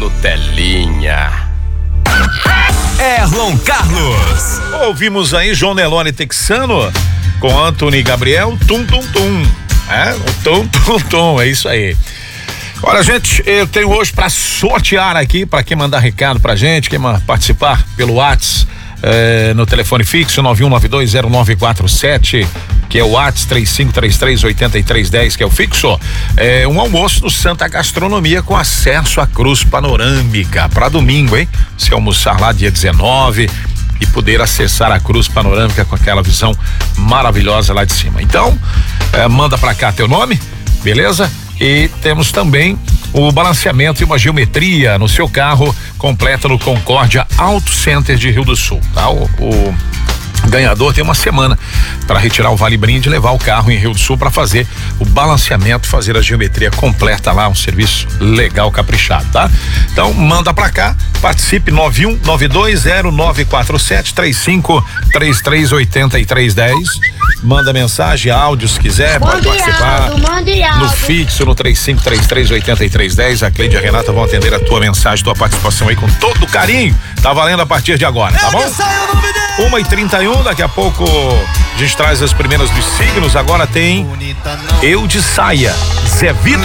no Telinha. Erlon Carlos. Ouvimos aí João Nelore Texano com Anthony Gabriel, tum tum tum. O tum tum tum, é isso aí. Olha, gente, eu tenho hoje para sortear aqui, para quem mandar recado pra gente, quem participar pelo WhatsApp, no telefone fixo 91920947, que é o WhatsApp 3533-8310, que é o fixo, um almoço no Santa Gastronomia com acesso à cruz panorâmica para domingo, hein? Se almoçar lá dia 19 e poder acessar a cruz panorâmica com aquela visão maravilhosa lá de cima. Então, manda pra cá teu nome, beleza? E temos também o balanceamento e uma geometria no seu carro, completa no Concórdia Auto Center de Rio do Sul, tá? O ganhador tem uma semana para retirar o Vale Brinde e levar o carro em Rio do Sul para fazer o balanceamento, fazer a geometria completa lá, um serviço legal, caprichado, tá? Então manda pra cá, participe 9192094735338310. Manda mensagem, áudio se quiser, pode participar no fixo no 3533-8310. A Cleide e a Renata vão atender a tua mensagem, tua participação aí com todo carinho. Tá valendo a partir de agora, tá bom? 1h31, daqui a pouco a gente traz as primeiras dos signos. Agora tem Eu de Saia, Zé Vitor.